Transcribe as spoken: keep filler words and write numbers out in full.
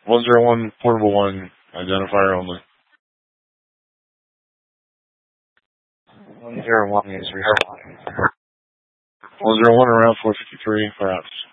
one zero one, portable one, identifier only. one zero one is real. one zero one around four fifty-three, perhaps.